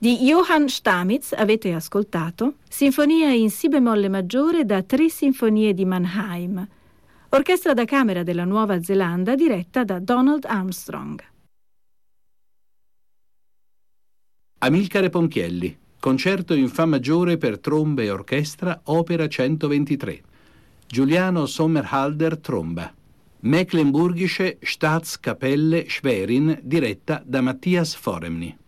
Di Johann Stamitz avete ascoltato Sinfonia in Si bemolle maggiore da Tre Sinfonie di Mannheim, orchestra da camera della Nuova Zelanda diretta da Donald Armstrong. Amilcare Ponchielli, concerto in Fa maggiore per trombe e orchestra, opera 123. Giuliano Sommerhalder, tromba. Mecklenburgische Staatskapelle Schwerin, diretta da Matthias Foremny.